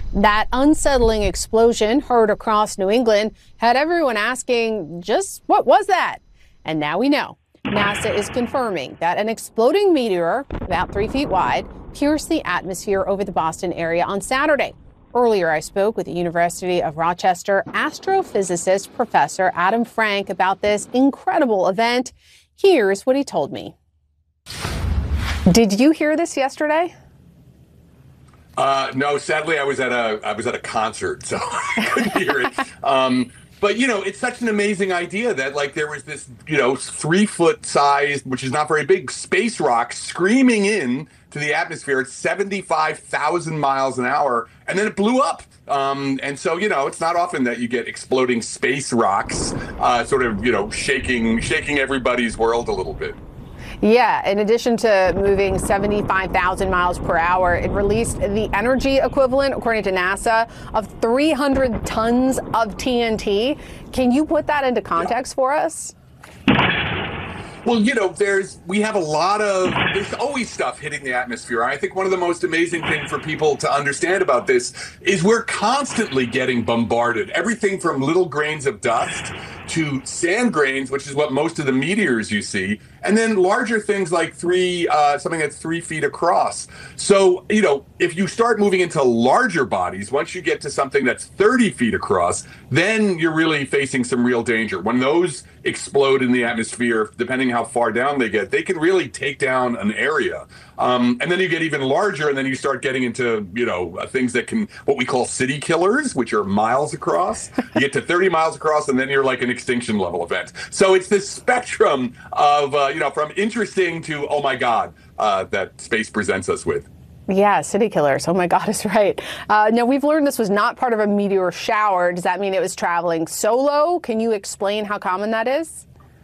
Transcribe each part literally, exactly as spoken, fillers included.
That unsettling explosion heard across New England had everyone asking, just what was that? And now we know. NASA is confirming that an exploding meteor, about three feet wide, pierced the atmosphere over the Boston area on Saturday. Earlier, I spoke with the University of Rochester astrophysicist Professor Adam Frank about this incredible event. Here's what he told me. Did you hear this yesterday? Uh, no, sadly, I was at a I was at a concert, so I couldn't hear it. Um, but, you know, it's such an amazing idea that, like, there was this, you know, three foot size, which is not very big, space rock screaming in to the atmosphere at seventy-five thousand miles an hour, and then it blew up. Um, and so, you know, it's not often that you get exploding space rocks uh, sort of, you know, shaking shaking everybody's world a little bit. Yeah, in addition to moving seventy-five thousand miles per hour, it released the energy equivalent, according to NASA, of three hundred tons of T N T. Can you put that into context yeah. for us? Well, you know, there's we have a lot of there's always stuff hitting the atmosphere. I think one of the most amazing things for people to understand about this is we're constantly getting bombarded. Everything from little grains of dust to sand grains, which is what most of the meteors you see, and then larger things like three uh, something that's three feet across. So, you know, if you start moving into larger bodies, once you get to something that's thirty feet across, then you're really facing some real danger. When those explode in the atmosphere, depending how far down they get, they can really take down an area. Um, and then you get even larger, and then you start getting into, you know, uh, things that can, what we call city killers, which are miles across. You get to thirty miles across, and then you're like an extinction level event. So it's this spectrum of, uh, you know, from interesting to, oh my God, uh, that space presents us with. Yeah, city killers. Oh my God, is right. Uh, now, we've learned this was not part of a meteor shower. Does that mean it was traveling solo? Can you explain how common that is?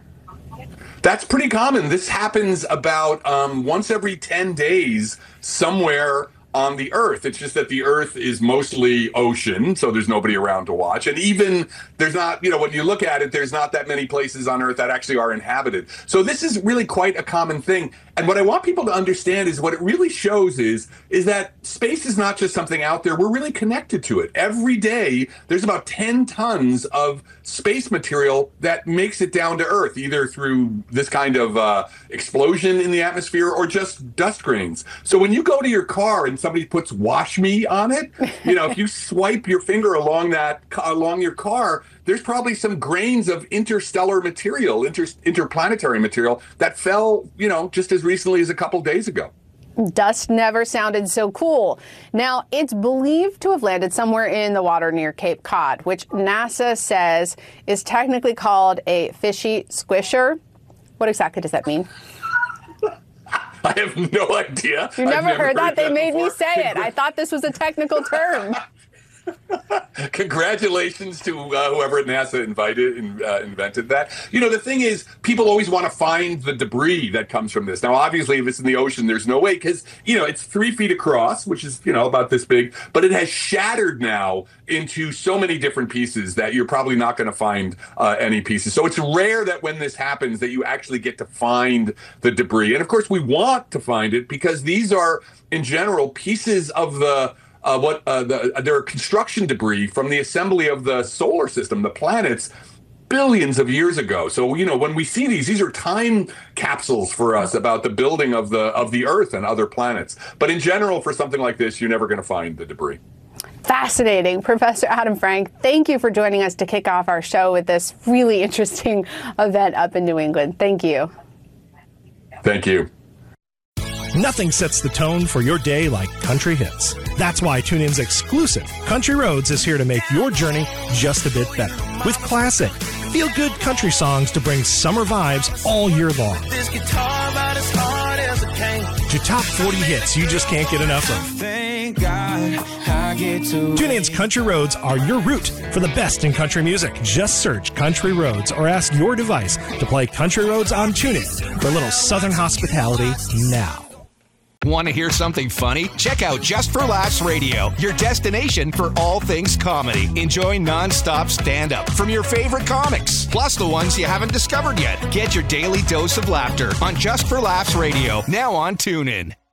That's pretty common. This happens about um, once every ten days somewhere on the Earth. It's just that the Earth is mostly ocean, so there's nobody around to watch. And even there's not, you know, when you look at it, there's not that many places on Earth that actually are inhabited. So this is really quite a common thing. And what I want people to understand is what it really shows is, is that space is not just something out there. We're really connected to it. Every day, there's about ten tons of space material that makes it down to Earth, either through this kind of uh, explosion in the atmosphere or just dust grains. So when you go to your car and somebody puts "wash me" on it, you know, if you swipe your finger along that along your car, there's probably some grains of interstellar material, inter, interplanetary material that fell, you know, just as recently as a couple days ago. Dust never sounded so cool. Now, it's believed to have landed somewhere in the water near Cape Cod, which NASA says is technically called a fishy squisher. What exactly does that mean? I have no idea. You never, never heard that? heard they that made before. me say it. I thought this was a technical term. Congratulations to uh, whoever at NASA invited and uh, invented that. You know, the thing is, people always want to find the debris that comes from this. Now, obviously, if it's in the ocean, there's no way because, you know, it's three feet across, which is, you know, about this big, but it has shattered now into so many different pieces that you're probably not going to find uh, any pieces. So it's rare that when this happens that you actually get to find the debris. And of course, we want to find it because these are, in general, pieces of the Uh, what uh, the, uh, there are construction debris from the assembly of the solar system, the planets, billions of years ago. So, you know, when we see these, these are time capsules for us about the building of the of the Earth and other planets. But in general, for something like this, you're never going to find the debris. Fascinating. Professor Adam Frank, thank you for joining us to kick off our show with this really interesting event up in New England. Thank you. Thank you. Nothing sets the tone for your day like country hits. That's why TuneIn's exclusive Country Roads is here to make your journey just a bit better. With classic, feel-good country songs to bring summer vibes all year long. This guitar about as hard as it came. To top forty hits you just can't get enough of. Thank God I get to TuneIn's Country Roads are your route for the best in country music. Just search Country Roads or ask your device to play Country Roads on TuneIn for a little Southern hospitality now. Want to hear something funny? Check out Just for Laughs Radio, your destination for all things comedy. Enjoy non-stop stand-up from your favorite comics, plus the ones you haven't discovered yet. Get your daily dose of laughter on Just for Laughs Radio, now on TuneIn.